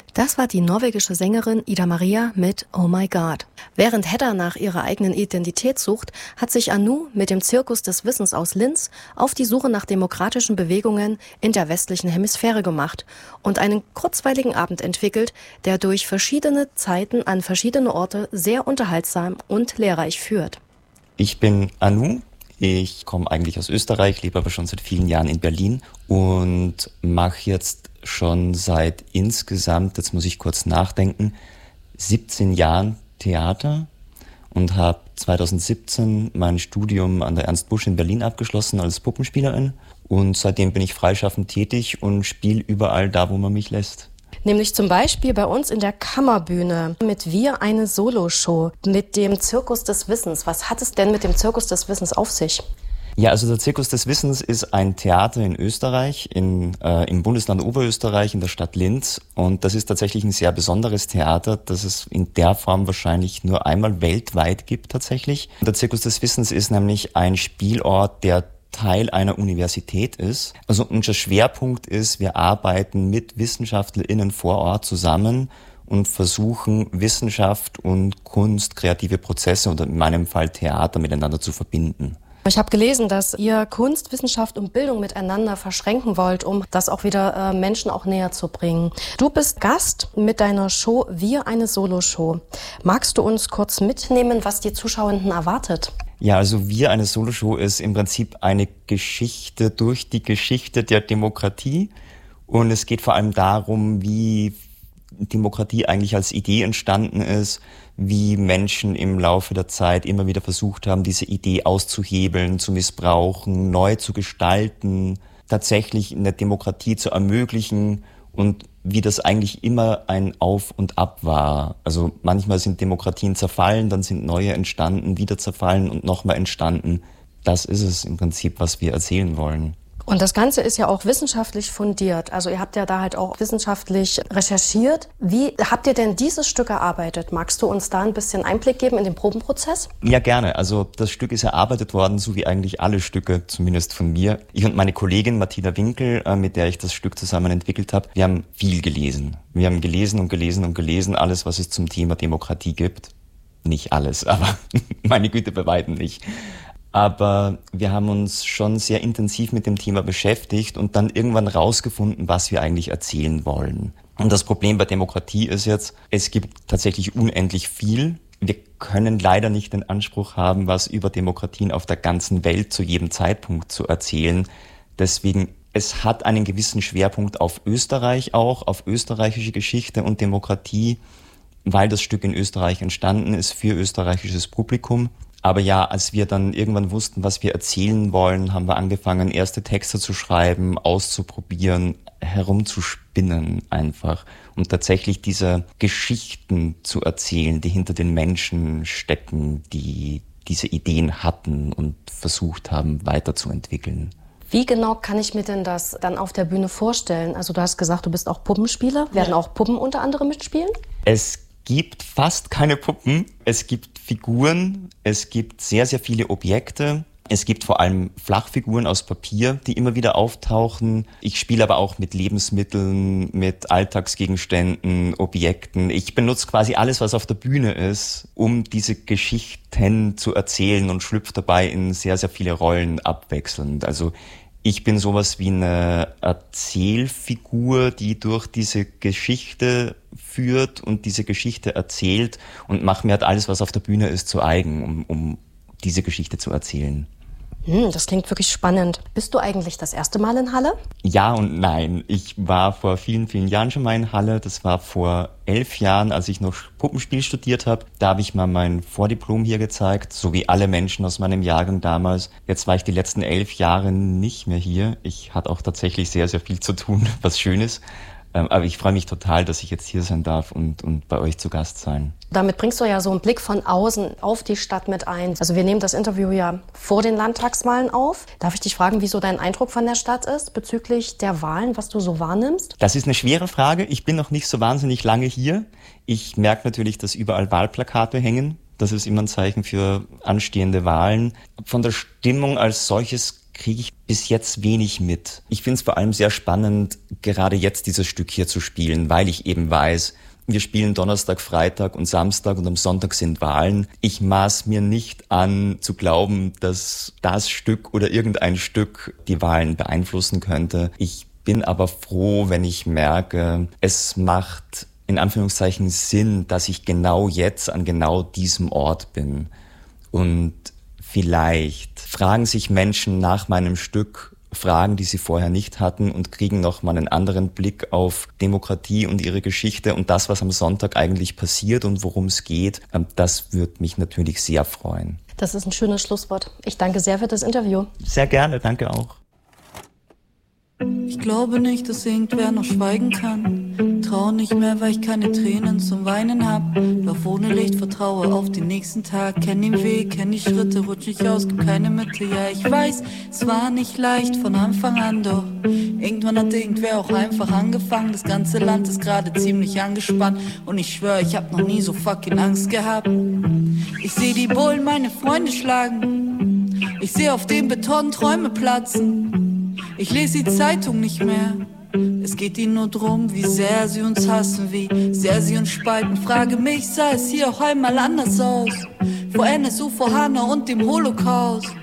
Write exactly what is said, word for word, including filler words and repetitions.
Das war die norwegische Sängerin Ida Maria mit Oh My God. Während Hedda nach ihrer eigenen Identität sucht, hat sich Anu mit dem Zirkus des Wissens aus Linz auf die Suche nach demokratischen Bewegungen in der westlichen Hemisphäre gemacht und einen kurzweiligen Abend entwickelt, der durch verschiedene Zeiten an verschiedene Orte sehr unterhaltsam und lehrreich führt. Ich bin Anu. Ich komme eigentlich aus Österreich, lebe aber schon seit vielen Jahren in Berlin und mache jetzt schon seit insgesamt, jetzt muss ich kurz nachdenken, siebzehn Jahren Theater und habe zwanzig siebzehn mein Studium an der Ernst Busch in Berlin abgeschlossen als Puppenspielerin und seitdem bin ich freischaffend tätig und spiele überall da, wo man mich lässt. Nämlich zum Beispiel bei uns in der Kammerbühne mit Wir eine Soloshow mit dem Zirkus des Wissens. Was hat es denn mit dem Zirkus des Wissens auf sich? Ja, also der Zirkus des Wissens ist ein Theater in Österreich, in, äh, im Bundesland Oberösterreich, in der Stadt Linz. Und das ist tatsächlich ein sehr besonderes Theater, das es in der Form wahrscheinlich nur einmal weltweit gibt tatsächlich. Der Zirkus des Wissens ist nämlich ein Spielort, der Teil einer Universität ist. Also unser Schwerpunkt ist, wir arbeiten mit WissenschaftlerInnen vor Ort zusammen und versuchen, Wissenschaft und Kunst, kreative Prozesse oder in meinem Fall Theater miteinander zu verbinden. Ich habe gelesen, dass ihr Kunst, Wissenschaft und Bildung miteinander verschränken wollt, um das auch wieder äh, Menschen auch näher zu bringen. Du bist Gast mit deiner Show Wir eine Soloshow. Magst du uns kurz mitnehmen, was die Zuschauenden erwartet? Ja, also Wir eine Soloshow ist im Prinzip eine Geschichte durch die Geschichte der Demokratie. Und es geht vor allem darum, wie Demokratie eigentlich als Idee entstanden ist, wie Menschen im Laufe der Zeit immer wieder versucht haben, diese Idee auszuhebeln, zu missbrauchen, neu zu gestalten, tatsächlich eine Demokratie zu ermöglichen und wie das eigentlich immer ein Auf und Ab war. Also manchmal sind Demokratien zerfallen, dann sind neue entstanden, wieder zerfallen und nochmal entstanden. Das ist es im Prinzip, was wir erzählen wollen. Und das Ganze ist ja auch wissenschaftlich fundiert. Also ihr habt ja da halt auch wissenschaftlich recherchiert. Wie habt ihr denn dieses Stück erarbeitet? Magst du uns da ein bisschen Einblick geben in den Probenprozess? Ja, gerne. Also das Stück ist erarbeitet worden, so wie eigentlich alle Stücke, zumindest von mir. Ich und meine Kollegin Martina Winkel, mit der ich das Stück zusammen entwickelt habe, wir haben viel gelesen. Wir haben gelesen und gelesen und gelesen, alles, was es zum Thema Demokratie gibt. Nicht alles, aber meine Güte, bei weitem nicht. Aber wir haben uns schon sehr intensiv mit dem Thema beschäftigt und dann irgendwann rausgefunden, was wir eigentlich erzählen wollen. Und das Problem bei Demokratie ist jetzt, es gibt tatsächlich unendlich viel. Wir können leider nicht den Anspruch haben, was über Demokratien auf der ganzen Welt zu jedem Zeitpunkt zu erzählen. Deswegen, es hat einen gewissen Schwerpunkt auf Österreich auch, auf österreichische Geschichte und Demokratie, weil das Stück in Österreich entstanden ist für österreichisches Publikum. Aber ja, als wir dann irgendwann wussten, was wir erzählen wollen, haben wir angefangen, erste Texte zu schreiben, auszuprobieren, herumzuspinnen einfach. Und tatsächlich diese Geschichten zu erzählen, die hinter den Menschen stecken, die diese Ideen hatten und versucht haben, weiterzuentwickeln. Wie genau kann ich mir denn das dann auf der Bühne vorstellen? Also du hast gesagt, du bist auch Puppenspieler. Werden auch Puppen unter anderem mitspielen? Es gibt fast keine Puppen. Es gibt Figuren, es gibt sehr, sehr viele Objekte. Es gibt vor allem Flachfiguren aus Papier, die immer wieder auftauchen. Ich spiele aber auch mit Lebensmitteln, mit Alltagsgegenständen, Objekten. Ich benutze quasi alles, was auf der Bühne ist, um diese Geschichten zu erzählen und schlüpfe dabei in sehr, sehr viele Rollen abwechselnd. Also ich bin sowas wie eine Erzählfigur, die durch diese Geschichte führt und diese Geschichte erzählt und mache mir halt alles, was auf der Bühne ist, zu eigen, um, um diese Geschichte zu erzählen. Hm, das klingt wirklich spannend. Bist du eigentlich das erste Mal in Halle? Ja und nein. Ich war vor vielen, vielen Jahren schon mal in Halle. Das war vor elf Jahren, als ich noch Puppenspiel studiert habe. Da habe ich mal mein Vordiplom hier gezeigt, so wie alle Menschen aus meinem Jahrgang damals. Jetzt war ich die letzten elf Jahre nicht mehr hier. Ich hatte auch tatsächlich sehr, sehr viel zu tun, was schön ist. Aber ich freue mich total, dass ich jetzt hier sein darf und, und bei euch zu Gast sein. Damit bringst du ja so einen Blick von außen auf die Stadt mit ein. Also wir nehmen das Interview ja vor den Landtagswahlen auf. Darf ich dich fragen, wie so dein Eindruck von der Stadt ist bezüglich der Wahlen, was du so wahrnimmst? Das ist eine schwere Frage. Ich bin noch nicht so wahnsinnig lange hier. Ich merke natürlich, dass überall Wahlplakate hängen. Das ist immer ein Zeichen für anstehende Wahlen. Von der Stimmung als solches kriege ich bis jetzt wenig mit. Ich finde es vor allem sehr spannend, gerade jetzt dieses Stück hier zu spielen, weil ich eben weiß, wir spielen Donnerstag, Freitag und Samstag und am Sonntag sind Wahlen. Ich maß mir nicht an, zu glauben, dass das Stück oder irgendein Stück die Wahlen beeinflussen könnte. Ich bin aber froh, wenn ich merke, es macht in Anführungszeichen Sinn, dass ich genau jetzt an genau diesem Ort bin. Und vielleicht fragen sich Menschen nach meinem Stück Fragen, die sie vorher nicht hatten und kriegen nochmal einen anderen Blick auf Demokratie und ihre Geschichte und das, was am Sonntag eigentlich passiert und worum es geht. Das würde mich natürlich sehr freuen. Das ist ein schönes Schlusswort. Ich danke sehr für das Interview. Sehr gerne, danke auch. Ich glaube nicht, dass irgendwer noch schweigen kann. Trau nicht mehr, weil ich keine Tränen zum Weinen hab. Lauf ohne Licht, vertraue auf den nächsten Tag. Kenn den Weg, kenn die Schritte, rutsch nicht aus, gibt keine Mitte. Ja, ich weiß, es war nicht leicht von Anfang an, doch irgendwann hat irgendwer auch einfach angefangen. Das ganze Land ist gerade ziemlich angespannt und ich schwör, ich hab noch nie so fucking Angst gehabt. Ich seh die Bullen meine Freunde schlagen. Ich seh auf dem Beton Träume platzen. Ich lese die Zeitung nicht mehr. Es geht ihnen nur drum, wie sehr sie uns hassen, wie sehr sie uns spalten. Frage mich, sah es hier auch einmal anders aus? Vor N S U, vor Hanau und dem Holocaust.